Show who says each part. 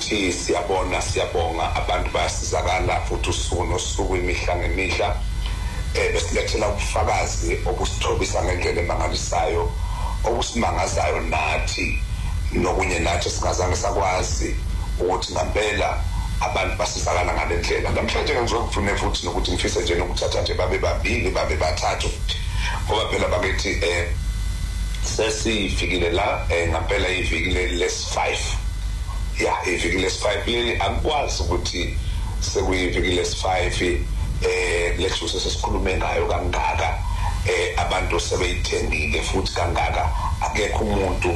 Speaker 1: ukuthi siyabonga abantu bayasizakala futhi usuku imihla ngemihla besilethela ubufakazi obusithobisa ngendlela emangalisayo obusimangazayo nathi nokunye nathi singazange sakwazi ukuthi ngempela abantu basizakala ngalendlela. Namhlanje ngizokufuna futhi nokuthi ngifisa nje nokuthatha nje babe babili babe bathathu ngoba phela bakithi sesifikile la ngempela iviki lesi-5 iviki lesi-5 leli akwazi ukuthi sekuyiviki lesi-5 lethu sesikhulume ngayo kangaka abantu sebeyithengile futhi kangaka akekho umuntu